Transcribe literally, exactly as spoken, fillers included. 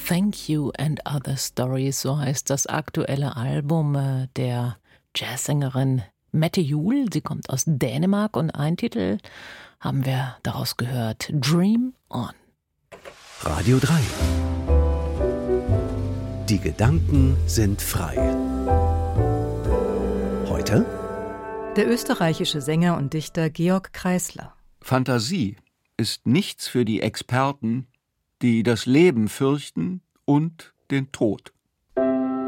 Thank You and Other Stories, so heißt das aktuelle Album äh, der Jazzsängerin Mette Juhl. Sie kommt aus Dänemark und ein Titel haben wir daraus gehört: Dream On. Radio drei. Die Gedanken sind frei. Heute der österreichische Sänger und Dichter Georg Kreisler. Fantasie ist nichts für die Experten, die das Leben fürchten und den Tod.